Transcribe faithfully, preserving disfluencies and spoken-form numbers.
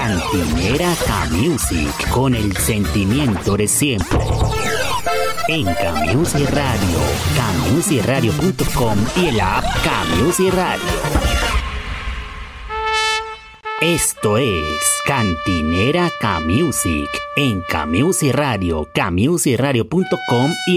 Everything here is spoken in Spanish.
Cantinera K-Music, con el sentimiento de siempre. En K-Music Radio, K Music Radio punto com y el app K-Music Radio. Esto es Cantinera K-Music en K-Music Radio, K Music Radio punto com y